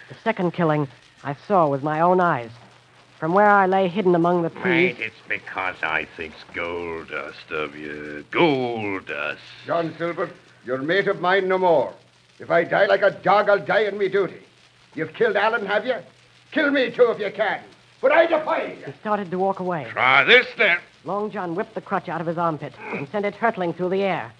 The second killing I saw with my own eyes. From where I lay hidden among the trees... Mate, it's because I think's gold dust of you. Gold dust. John Silver, you're mate of mine no more. If I die like a dog, I'll die in me duty. You've killed Allen, have you? Kill me, too, if you can. But I defy you. He started to walk away. Try this, then. Long John whipped the crutch out of his armpit and sent it hurtling through the air.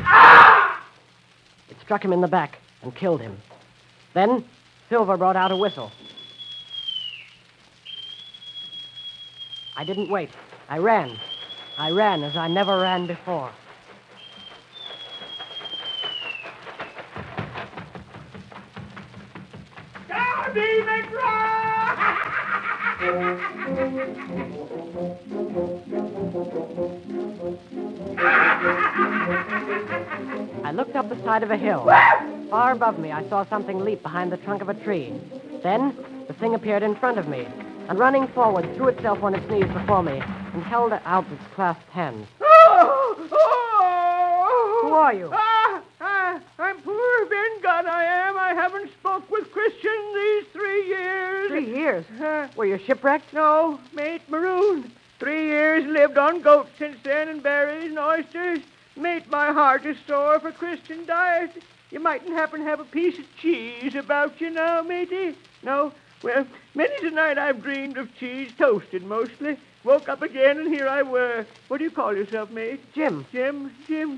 It struck him in the back and killed him. Then, Silver brought out a whistle. I didn't wait. I ran. I ran as I never ran before. Darby McGraw! I looked up the side of a hill. Far above me, I saw something leap behind the trunk of a tree. Then, the thing appeared in front of me, and running forward, threw itself on its knees before me and held out its clasped hands. Who are you? I'm poor Ben Gunn, I am. I haven't spoke with Christian these 3 years. 3 years? Were you shipwrecked? No, mate, marooned. 3 years lived on goats since then and berries and oysters. Mate, my heart is sore for Christian diet. You mightn't happen to have a piece of cheese about you now, matey? No? Well, many's a night I've dreamed of cheese, toasted mostly. Woke up again, and here I were. What do you call yourself, mate? Jim. Jim.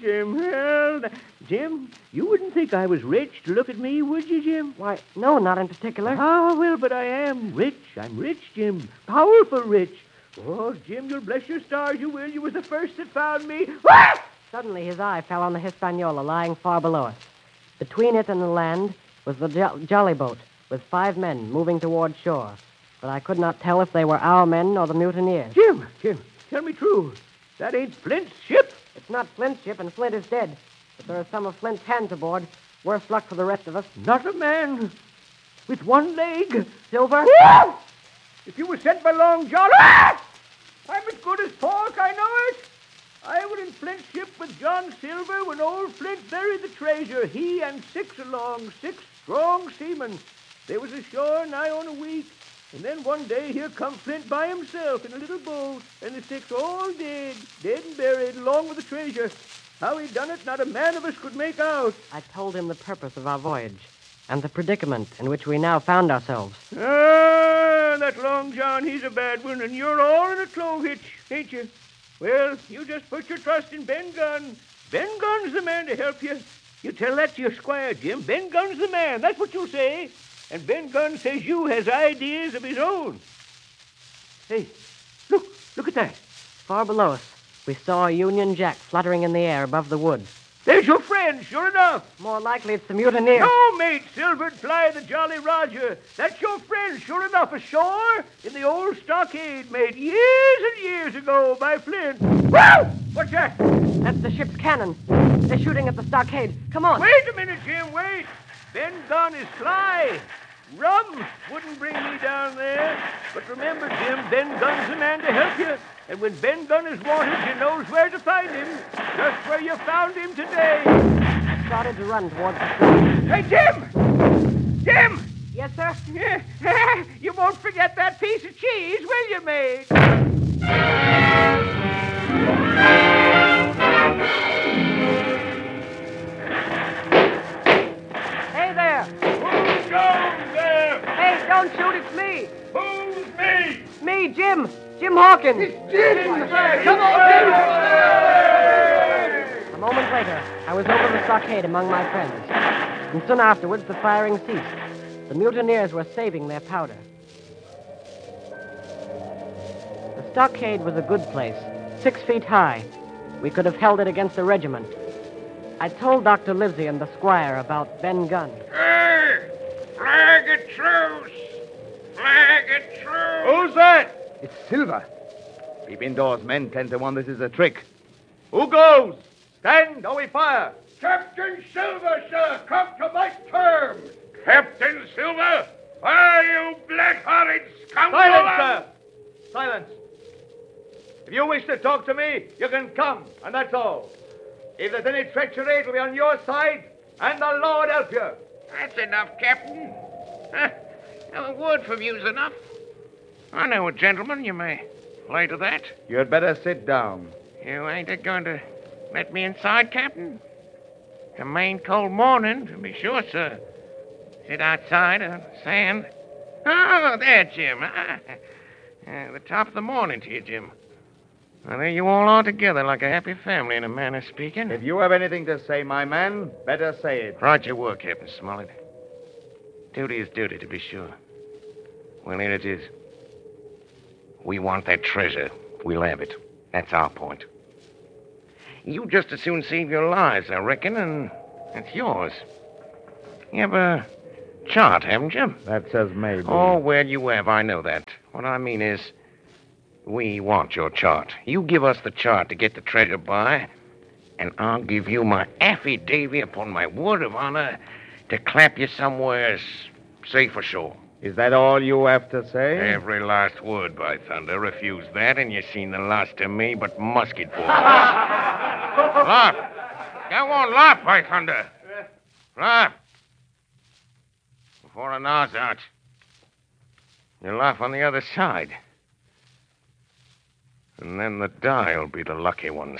Well, Jim, you wouldn't think I was rich to look at me, would you, Jim? Why, no, not in particular. Ah, well, but I am rich. I'm rich, Jim. Powerful rich. Oh, Jim, you'll bless your stars, you will. You was the first that found me. Ah! Suddenly, his eye fell on the Hispaniola lying far below us. Between it and the land was the jolly boat, with 5 men moving toward shore. But I could not tell if they were our men or the mutineers. Jim, tell me true. That ain't Flint's ship? It's not Flint's ship, and Flint is dead. But there are some of Flint's hands aboard. Worse luck for the rest of us. Not a man. With 1 leg. Silver? Ah! If you were sent by Long John... Ah! I'm as good as pork, I know it. I was in Flint's ship with John Silver when old Flint buried the treasure. He and 6 along, 6 strong seamen. They was ashore nigh on a week. And then one day here come Flint by himself in a little boat, and the 6 all dead and buried, along with the treasure. How he done it, not a man of us could make out. I told him the purpose of our voyage, and the predicament in which we now found ourselves. Ah, that Long John, he's a bad one, and you're all in a clove hitch, ain't you? Well, you just put your trust in Ben Gunn. Ben Gunn's the man to help you. You tell that to your squire, Jim. Ben Gunn's the man, that's what you'll say. And Ben Gunn says you has ideas of his own. Hey, look at that. Far below us, we saw a Union Jack fluttering in the air above the woods. There's your friend, sure enough. More likely it's the mutineers. No, mate, Silver Fly the Jolly Roger. That's your friend, sure enough, ashore in the old stockade made years and years ago by Flint. Whoa! What's that? That's the ship's cannon. They're shooting at the stockade. Come on. Wait a minute, Jim, wait. Ben Gunn is sly. Rum wouldn't bring me down there. But remember, Jim, Ben Gunn's the man to help you. And when Ben Gunn is wanted, you knows where to find him. Just where you found him today. I started to run towards the shore. Hey, Jim! Jim! Yes, sir? You won't forget that piece of cheese, will you, mate? Hey there! Who's going there? Hey, don't shoot, it's me! Who's me? Me, Jim! Jim Hawkins! Come on, Jim! A moment later, I was over the stockade among my friends. And soon afterwards, the firing ceased. The mutineers were saving their powder. The stockade was a good place, 6 feet high. We could have held it against a regiment. I told Dr. Livesey and the squire about Ben Gunn. Hey! Flag of truce! Flag of truce! Who's that? It's Silver. Keep indoors, men. 10 to 1, this is a trick. Who goes? Stand, or we fire. Captain Silver, sir, come to my terms. Captain Silver? Why, you black-hearted scoundrel! Silence, sir! Silence. If you wish to talk to me, you can come, and that's all. If there's any treachery, it'll be on your side, and the Lord help you. That's enough, Captain. A word from you's enough. I know a gentleman you may lay to that. You'd better sit down. You ain't going to let me inside, Captain? It's a main cold morning, to be sure, sir. Sit outside on sand. Oh, there, Jim. The top of the morning to you, Jim. Well, there you all are together like a happy family in a manner of speaking. If you have anything to say, my man, better say it. Right you were, Captain Smollett. Duty is duty, to be sure. Well, here it is. We want that treasure. We'll have it. That's our point. You just as soon save your lives, I reckon, and it's yours. You have a chart, haven't you? That says maybe. Oh, well, you have. I know that. What I mean is, we want your chart. You give us the chart to get the treasure by, and I'll give you my affidavit upon my word of honor to clap you somewhere safe ashore. Is that all you have to say? Every last word, by thunder. Refuse that, and you seen the last of me but musket balls. Laugh. Go on, laugh, by thunder. Laugh. Before an hour's out. You laugh on the other side. And then the die'll be the lucky ones.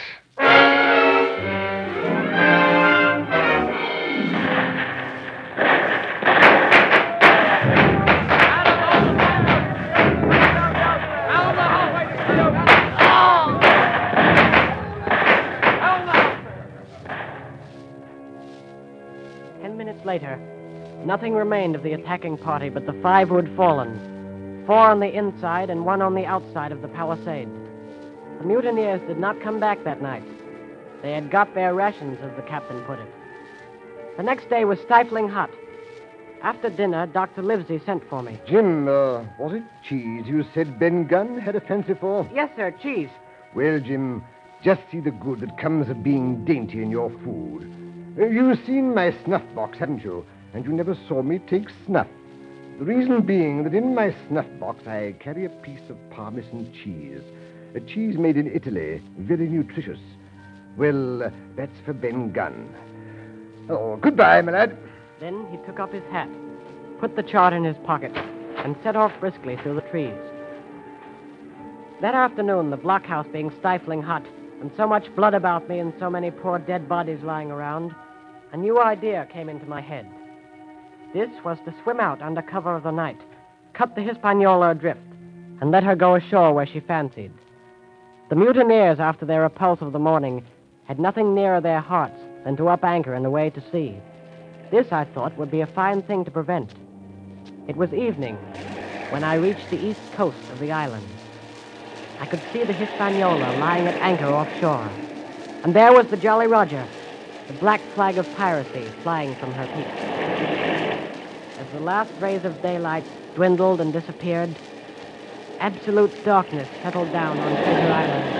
10 minutes later, nothing remained of the attacking party but the 5 who had fallen. 4 on the inside and 1 on the outside of the palisade. The mutineers did not come back that night. They had got their rations, as the captain put it. The next day was stifling hot. After dinner, Dr. Livesey sent for me. Jim, was it cheese you said Ben Gunn had a fancy for? Yes, sir, cheese. Well, Jim, just see the good that comes of being dainty in your food. You've seen my snuff box, haven't you? And you never saw me take snuff. The reason being that in my snuff box I carry a piece of Parmesan cheese. A cheese made in Italy, very nutritious. Well, that's for Ben Gunn. Oh, goodbye, my lad. Then he took up his hat, put the chart in his pocket, and set off briskly through the trees. That afternoon, the blockhouse being stifling hot, and so much blood about me and so many poor dead bodies lying around, a new idea came into my head. This was to swim out under cover of the night, cut the Hispaniola adrift, and let her go ashore where she fancied. The mutineers, after their repulse of the morning, had nothing nearer their hearts than to up anchor and away to sea. This, I thought, would be a fine thing to prevent. It was evening when I reached the east coast of the island. I could see the Hispaniola lying at anchor offshore, and there was the Jolly Roger, the black flag of piracy flying from her peak. As the last rays of daylight dwindled and disappeared, absolute darkness settled down on Treasure Island.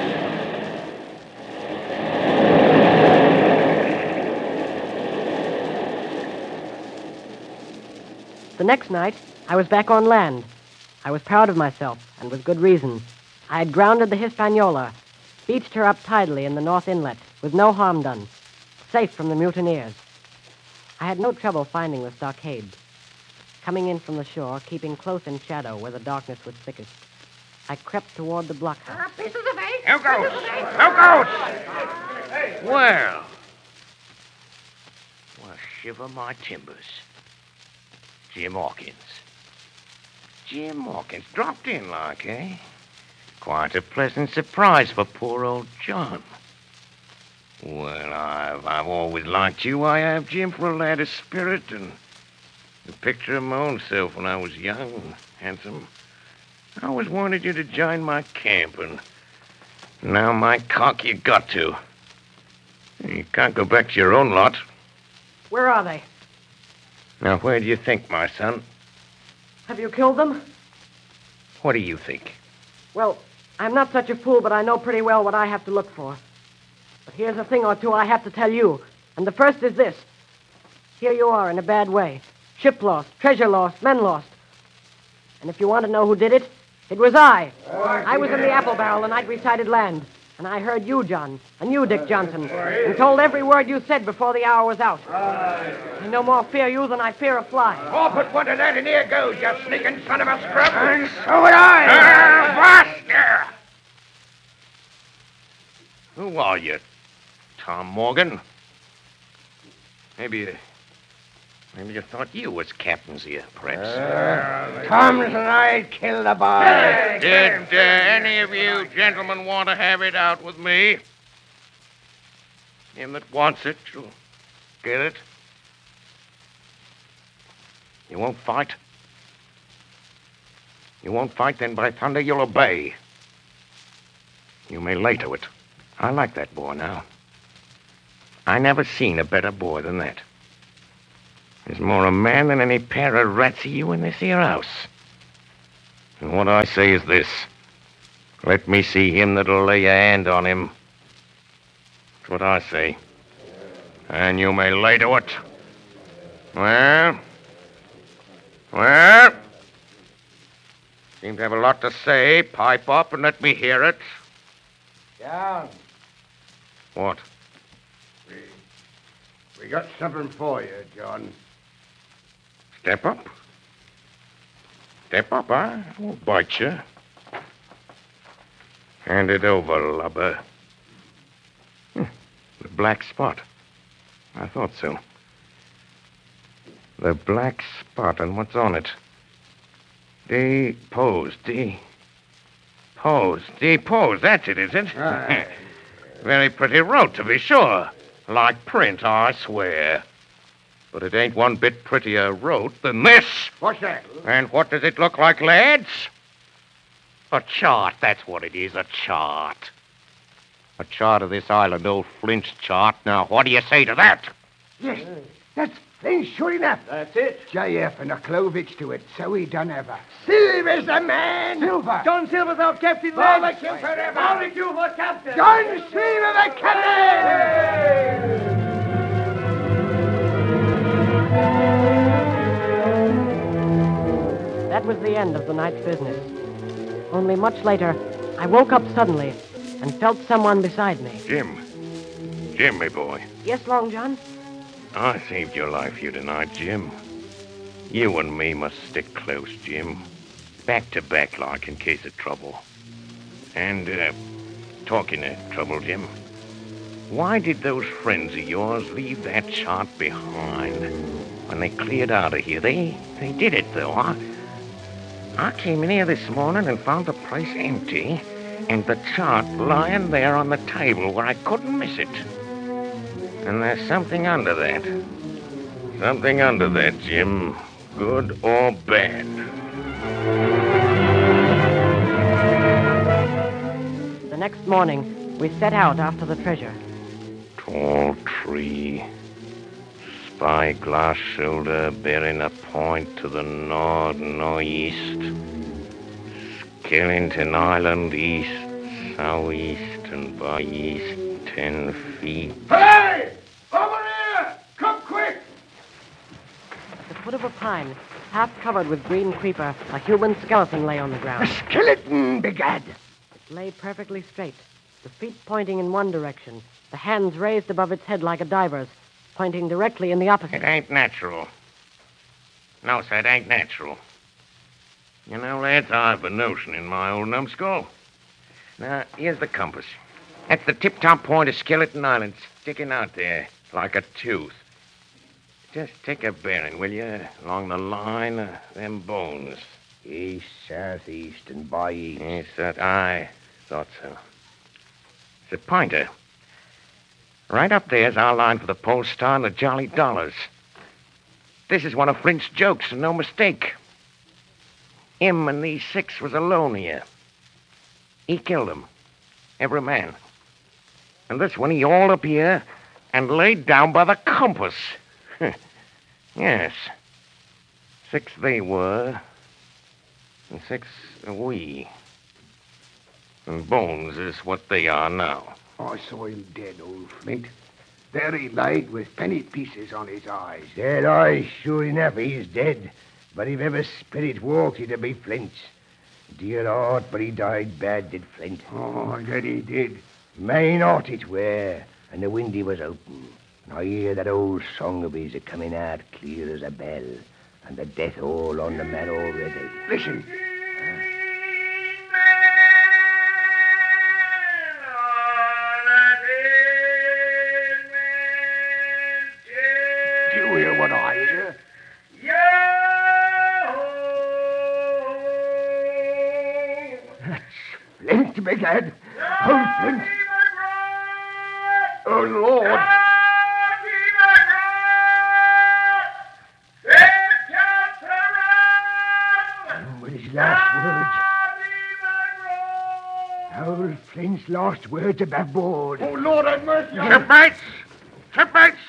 The next night, I was back on land. I was proud of myself, and with good reason. I had grounded the Hispaniola, beached her up tidily in the North Inlet, with no harm done, safe from the mutineers. I had no trouble finding the stockade. Coming in from the shore, keeping close in shadow where the darkness was thickest, I crept toward the blockhouse. Who goes? Who goes? Well, shiver my timbers. Jim Hawkins. Jim Hawkins dropped in like, eh? Quite a pleasant surprise for poor old John. Well, I've always liked you. I have, Jim, for a lad of spirit and the picture of my own self when I was young and handsome. I always wanted you to join my camp, and now, my cock, you got to. You can't go back to your own lot. Where are they? Now, where do you think, my son? Have you killed them? What do you think? Well, I'm not such a fool, but I know pretty well what I have to look for. But here's a thing or two I have to tell you. And the first is this. Here you are in a bad way. Ship lost, treasure lost, men lost. And if you want to know who did it, it was I. I was in the apple barrel the night we sighted land. And I heard you, John, and you, Dick Johnson, and told every word you said before the hour was out. I no more fear you than I fear a fly. Oh, put one to that, and here goes, you sneaking son of a scrub. And so would I. Buster! Who are you, Tom Morgan? Maybe you thought you was captain's here, perhaps. Tom's and I killed the boy. Did any of you gentlemen want to have it out with me? Him that wants it, you'll get it. You won't fight? You won't fight, then by thunder you'll obey. You may lay to it. I like that boy now. I never seen a better boy than that. He's more a man than any pair of rats of you in this here house. And what I say is this. Let me see him that'll lay a hand on him. That's what I say. And you may lay to it. Well? Seem to have a lot to say. Pipe up and let me hear it. John, What? we got something for you, John. Step up? Step up, I won't bite you. Hand it over, lubber. The black spot. I thought so. The black spot, and what's on it? Depose. That's it, is it? Aye. Very pretty wrote, to be sure. Like print, I swear. But it ain't one bit prettier wrote than this. What's that? And what does it look like, lads? A chart, that's what it is, a chart. A chart of this island, old Flint's chart. Now, what do you say to that? Yes, that's Flint, sure enough. That's it. JF and a Clovich to it, so he done ever. Silver's the man! Silver! John Silver's our captain, Barbecue forever! Barbecue for captain! John Silver the captain! That was the end of the night's business. Only much later, I woke up suddenly and felt someone beside me. Jim, my boy. Yes, Long John? I saved your life here tonight, Jim. You and me must stick close, Jim. Back to back, like, in case of trouble. And, talking of trouble, Jim, why did those friends of yours leave that chart behind when they cleared out of here? They did it, though. I came in here this morning and found the place empty and the chart lying there on the table where I couldn't miss it. And there's something under that. Something under that, Jim. Good or bad. The next morning, we set out after the treasure. Tall tree. Spyglass shoulder bearing a point to the northeast. Skellington Island east, southeast, and by east 10 feet. Hey! Over here! Come quick! At the foot of a pine, half covered with green creeper, a human skeleton lay on the A ground. skeleton, begad. It lay perfectly straight, the feet pointing in one direction, the hands raised above its head like a diver's, pointing directly in the opposite. It ain't natural. No, sir, it ain't natural. You know, lads, I've a notion in my old numbskull. Now, here's the compass. That's the tip-top point of Skeleton Island, sticking out there like a tooth. Just take a bearing, will you, along the line of them bones. East, southeast, and by east. Yes, that I thought so. It's a pointer. Right up there's our line for the Pole Star and the Jolly Dollars. This is one of Flint's jokes, and no mistake. Him and these 6 was alone here. He killed them, every man. And this one he hauled up here and laid down by the compass. Yes. 6 they were, and 6 are we. And Bones is what they are now. I saw him dead, old Flint. There he laid with penny pieces on his eyes. Dead eyes, sure enough, he's dead. But if ever spirit walked, it'd be Flint's. Dear heart, but he died bad, did Flint. Oh, that he did. Main out it were, and the windy was open. And I hear that old song of his a-coming out clear as a bell, and the death all on the man already. Listen. Do you hear what I hear? That's Flint, begad. Oh, Flint. Oh, Lord. With his last words. Old Flint's last words above board. Oh, Lord have mercy. Shipmates! Shipmates!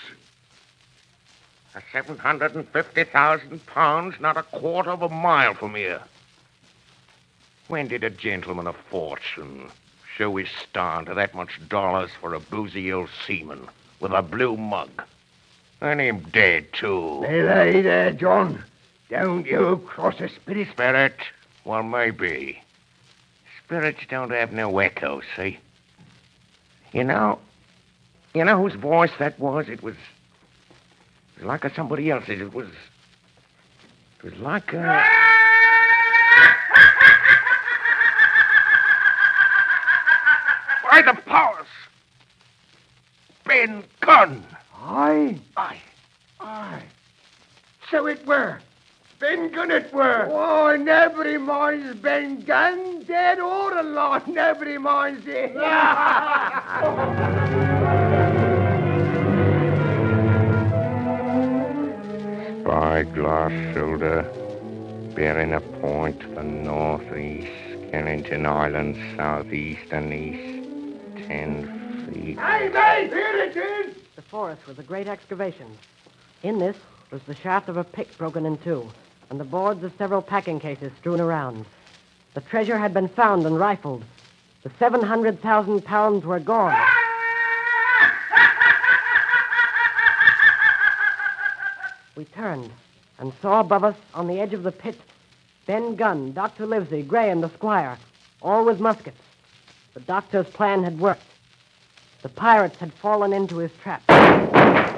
A 750,000 pounds, not a quarter of a mile from here. When did a gentleman of fortune show his star to that much dollars for a boozy old seaman with a blue mug? And him dead, too. Belay there, John. Don't you cross a spirit. Spirit? Well, maybe. Spirits don't have no echo, see? You know whose voice that was? It was like somebody else's. It was like a... By the powers! Ben Gunn! Aye. So it were. Ben Gunn it were. Oh, nobody minds Ben Gunn. Dead or alive, nobody minds it. Spyglass shoulder, bearing a point for northeast, Kennington Island southeast and east, 10 feet. Hey, mate, here it is. Before us was a great excavation. In this was the shaft of a pick broken in two, and the boards of several packing cases strewn around. The treasure had been found and rifled. The 700,000 pounds were gone. We turned and saw above us, on the edge of the pit, Ben Gunn, Dr. Livesey, Gray, and the squire, all with muskets. The doctor's plan had worked. The pirates had fallen into his trap.